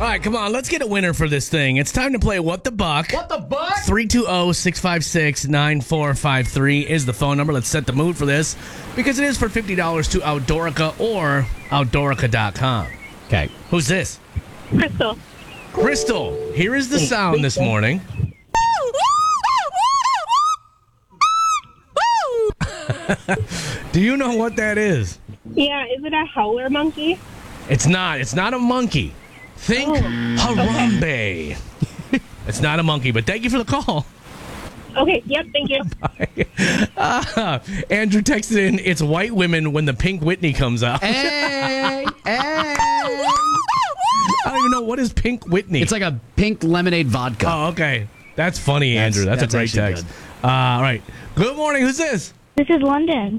right, come on. Let's get a winner for this thing. It's time to play What the Buck. What the buck? 320-656-9453 is the phone number. Let's set the mood for this because it is for $50 to Outdoorica or Outdoorica.com. Okay. Who's this? Crystal. Crystal. Here is the sound this morning. Do you know what that is? Yeah, is it a howler monkey? It's not. It's not a monkey. Think Harambe. It's not a monkey, but thank you for the call. Okay, yep, thank you. Andrew texted in, it's white women when the Pink Whitney comes out. Hey, hey. I don't even know. What is Pink Whitney? It's like a pink lemonade vodka. Oh, okay. That's funny, Andrew. That's a great actually text. All right. Good morning. Who's this? This is London.